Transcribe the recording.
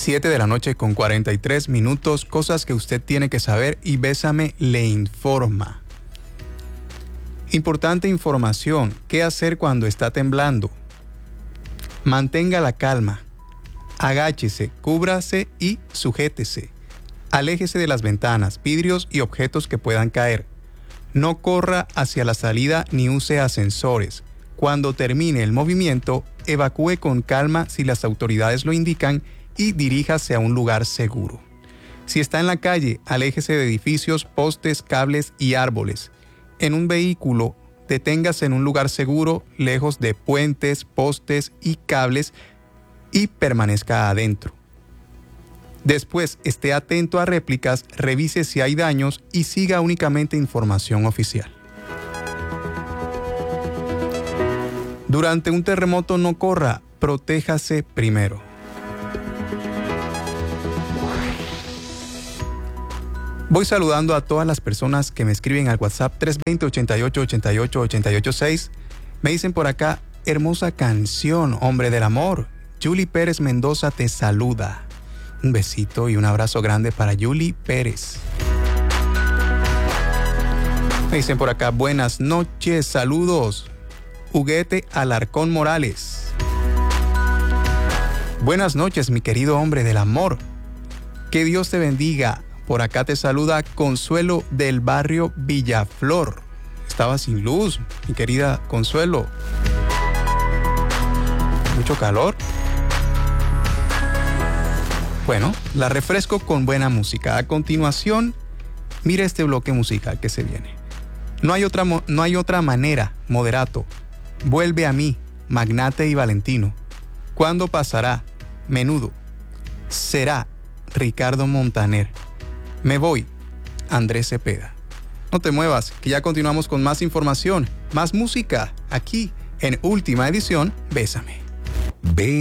7 de la noche con 43 minutos, cosas que usted tiene que saber y Bésame le informa. Importante información, ¿qué hacer cuando está temblando? Mantenga la calma, agáchese, cúbrase y sujétese. Aléjese de las ventanas, vidrios y objetos que puedan caer. No corra hacia la salida ni use ascensores. Cuando termine el movimiento, evacúe con calma si las autoridades lo indican y diríjase a un lugar seguro. Si está en la calle, aléjese de edificios, postes, cables y árboles. En un vehículo, deténgase en un lugar seguro, lejos de puentes, postes y cables y permanezca adentro. Después, esté atento a réplicas, revise si hay daños y siga únicamente información oficial. Durante un terremoto no corra, protéjase primero. Voy saludando a todas las personas que me escriben al WhatsApp 320-88-88-886. Me dicen por acá, hermosa canción, hombre del amor. Julie Pérez Mendoza te saluda. Un besito y un abrazo grande para Julie Pérez. Me dicen por acá, buenas noches, saludos. Huguete Alarcón Morales. Buenas noches, mi querido hombre del amor. Que Dios te bendiga. Por acá te saluda Consuelo del barrio Villaflor. Estaba sin luz, mi querida Consuelo. Mucho calor. Bueno, la refresco con buena música. A continuación, mire este bloque musical que se viene. No hay otra manera, Moderato. Vuelve a mí, Magnate y Valentino. ¿Cuándo pasará? Menudo. Será, Ricardo Montaner. Me voy, Andrés Cepeda. No te muevas, que ya continuamos con más información, más música, aquí en Última Edición, Bésame.